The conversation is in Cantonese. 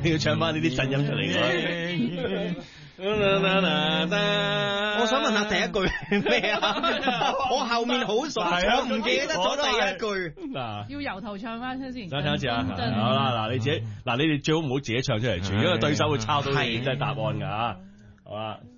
定要唱翻呢啲震音出嚟嘅。 我想問下第一句係咩啊？我後面好熟，我唔記得咗第一句。 嗱， 要由頭唱翻出先。 再聽一次啊！好啦，嗱你自己，嗱你哋最好唔好自己唱出嚟，因為對手會抄到你真係答案㗎嚇。好啦。